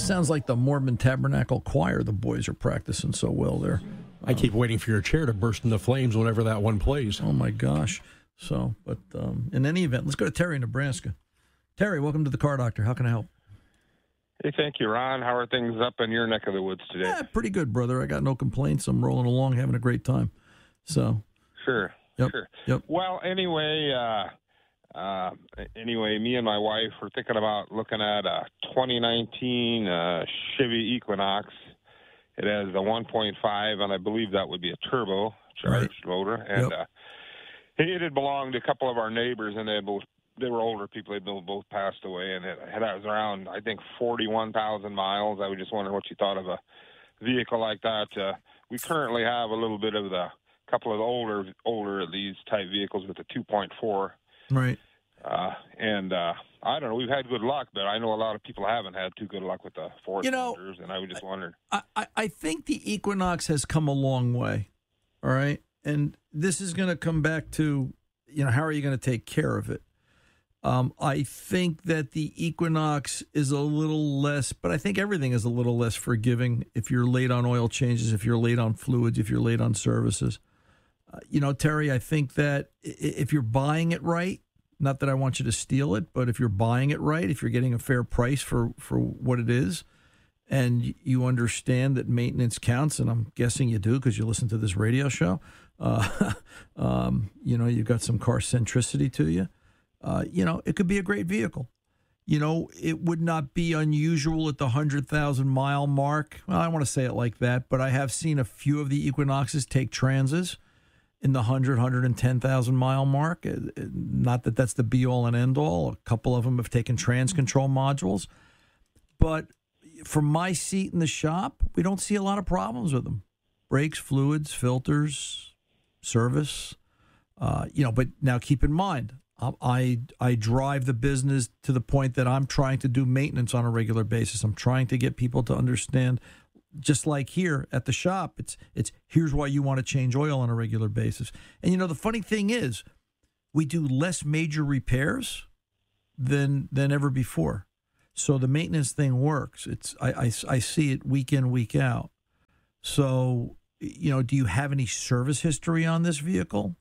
sounds like the Mormon Tabernacle Choir. The boys are practicing so well there. I keep waiting for your chair to burst into flames whenever that one plays. Oh, my gosh. So, but in any event, let's go to Terry in Nebraska. Terry, welcome to the Car Doctor. How can I help? Hey, thank you, Ron. How are things up in your neck of the woods today? Yeah, pretty good, brother. I got no complaints. I'm rolling along, having a great time. So, Sure. yep, Sure. yep. Well, anyway, me and my wife were thinking about looking at a 2019 Chevy Equinox. It has a 1.5, and I believe that would be a turbo charged motor. And it had belonged to a couple of our neighbors, and they were older people. They both passed away, and it was around, I think, 41,000 miles. I was just wondering what you thought of a vehicle like that. We currently have a little bit of the couple of the older of these type vehicles with the 2.4. Right. I don't know. We've had good luck, but I know a lot of people haven't had too good luck with the four-cylinders, and I was just wondering. I think the Equinox has come a long way, all right? And this is going to come back to, how are you going to take care of it? I think that the Equinox is a little less, but I think everything is a little less forgiving if you're late on oil changes, if you're late on fluids, if you're late on services. Terry, I think that if you're buying it right, not that I want you to steal it, but if you're buying it right, if you're getting a fair price for what it is, and you understand that maintenance counts, and I'm guessing you do because you listen to this radio show, you've got some car centricity to you, it could be a great vehicle. It would not be unusual at the 100,000 mile mark. Well, I don't want to say it like that, but I have seen a few of the Equinoxes take Transits in the 110,000 mile mark. Not that that's the be all and end all. A couple of them have taken trans control modules. But from my seat in the shop, we don't see a lot of problems with them. Brakes, fluids, filters, service. But now keep in mind, I drive the business to the point that I'm trying to do maintenance on a regular basis. I'm trying to get people to understand, just like here at the shop, it's here's why you want to change oil on a regular basis. And the funny thing is, we do less major repairs than ever before. So the maintenance thing works. I see it week in, week out. So, do you have any service history on this vehicle?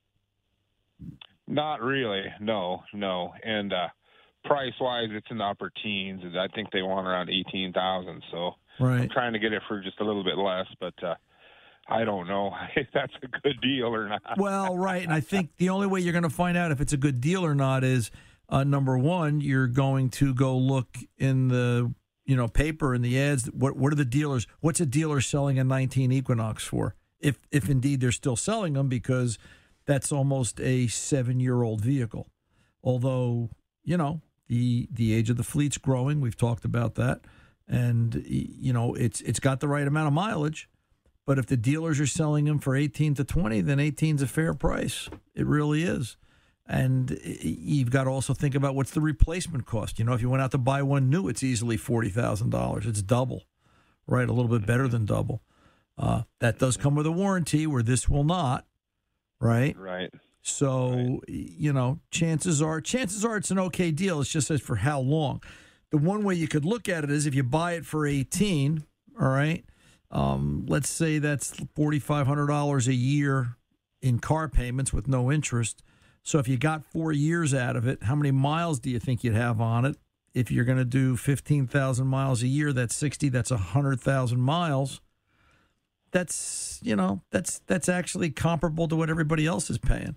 Not really, no. And price-wise, it's in the upper teens. I think they want around $18,000. So right. I'm trying to get it for just a little bit less, but I don't know if that's a good deal or not. Well, right, and I think the only way you're going to find out if it's a good deal or not is, number one, you're going to go look in the paper and the ads. What are the dealers? What's a dealer selling a 19 Equinox for? If indeed they're still selling them, because that's almost a 7-year-old vehicle. Although, the age of the fleet's growing. We've talked about that. And, it's got the right amount of mileage. But if the dealers are selling them for 18 to 20, then 18 is a fair price. It really is. And you've got to also think about what's the replacement cost. If you went out to buy one new, it's easily $40,000. It's double, right? A little bit better than double. That does come with a warranty, where this will not. Right. So, chances are it's an okay deal. It's just as for how long. The one way you could look at it is if you buy it for 18, all right, let's say that's $4,500 a year in car payments with no interest. So if you got 4 years out of it, how many miles do you think you'd have on it? If you're going to do 15,000 miles a year, that's 60, that's 100,000 miles. That's actually comparable to what everybody else is paying.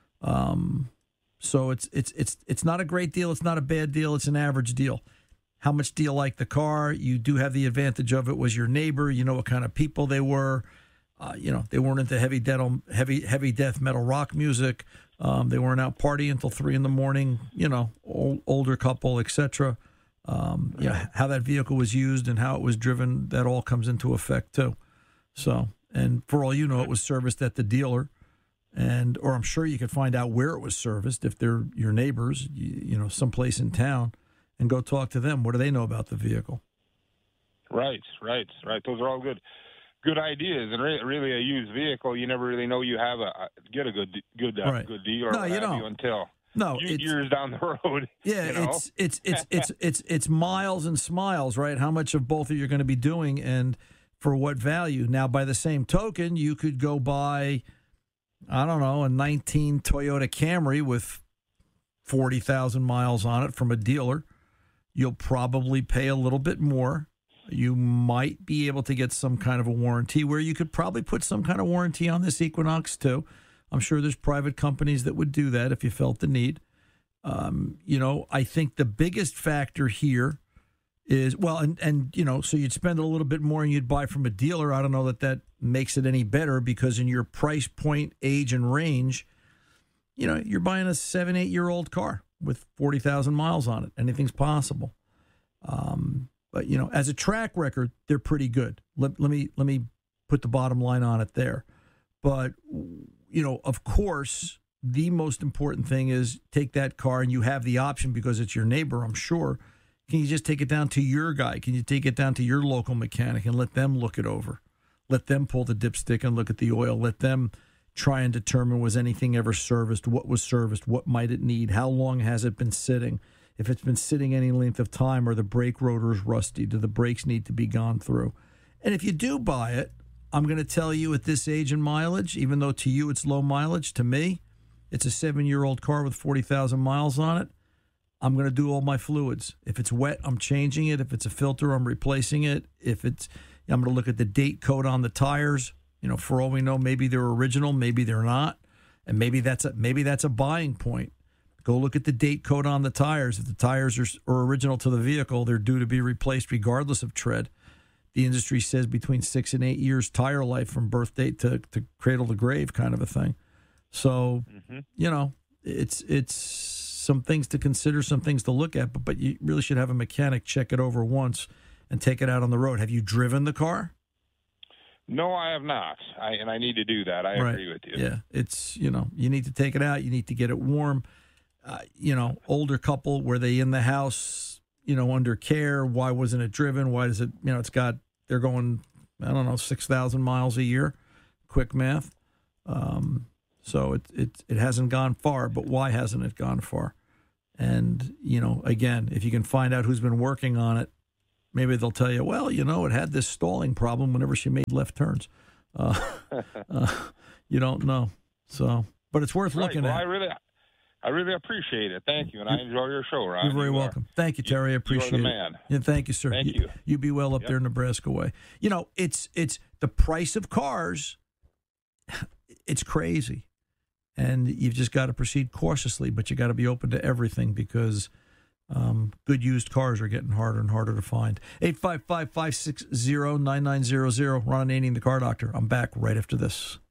So it's not a great deal. It's not a bad deal. It's an average deal. How much do you like the car? You do have the advantage of it was your neighbor. You know what kind of people they were. They weren't into heavy death metal rock music. They weren't out partying until 3 a.m. Older couple, etc. How that vehicle was used and how it was driven, that all comes into effect too. So, and for all you know, it was serviced at the dealer, or I'm sure you could find out where it was serviced if they're your neighbors, someplace in town, and go talk to them. What do they know about the vehicle? Right. Those are all good ideas. And really, a used vehicle, you never really know you have get a good deal. Right. Good deal. No, you don't. Until No, years down the road. Yeah, you know? it's miles and smiles, right? How much of both are you going to be doing, and for what value? Now, by the same token, you could go buy, I don't know, a 19 Toyota Camry with 40,000 miles on it from a dealer. You'll probably pay a little bit more. You might be able to get some kind of a warranty, where you could probably put some kind of warranty on this Equinox too. I'm sure there's private companies that would do that if you felt the need. I think the biggest factor here is, well, and so you'd spend a little bit more and you'd buy from a dealer. I don't know that makes it any better, because in your price point, age, and range, you're buying a 7-8-year-old car with 40,000 miles on it. Anything's possible. But as a track record, they're pretty good. Let me put the bottom line on it there. But of course, the most important thing is take that car, and you have the option because it's your neighbor, I'm sure. Can you just take it down to your guy? Can you take it down to your local mechanic and let them look it over? Let them pull the dipstick and look at the oil. Let them try and determine, was anything ever serviced? What was serviced? What might it need? How long has it been sitting? If it's been sitting any length of time, are the brake rotors rusty? Do the brakes need to be gone through? And if you do buy it, I'm going to tell you, at this age and mileage, even though to you it's low mileage, to me, it's a 7-year-old car with 40,000 miles on it. I'm going to do all my fluids. If it's wet, I'm changing it. If it's a filter, I'm replacing it. I'm going to look at the date code on the tires. For all we know, maybe they're original, maybe they're not, and maybe that's a buying point. Go look at the date code on the tires. If the tires are original to the vehicle, they're due to be replaced regardless of tread. The industry says between 6 and 8 years tire life from birth date to cradle to grave, kind of a thing. So, it's some things to consider, some things to look at, but you really should have a mechanic check it over once and take it out on the road. Have you driven the car? No, I have not. I need to do that. I agree with you. Yeah, it's, you need to take it out. You need to get it warm. Older couple, were they in the house, under care? Why wasn't it driven? Why does it, they're going, 6,000 miles a year. Quick math. So it hasn't gone far, but why hasn't it gone far? And, again, if you can find out who's been working on it, maybe they'll tell you, well, it had this stalling problem whenever she made left turns. You don't know. So, but it's worth looking at. I really appreciate it. Thank you. And I enjoy your show, Ron. You're very welcome. Thank you, Terry. I appreciate it. You're the man. Yeah, thank you, sir. Thank you. You be well up there Nebraska way. It's the price of cars. It's crazy. And you've just got to proceed cautiously, but you got to be open to everything, because good used cars are getting harder and harder to find. 855-560-9900. Ron Ananian, the Car Doctor. I'm back right after this.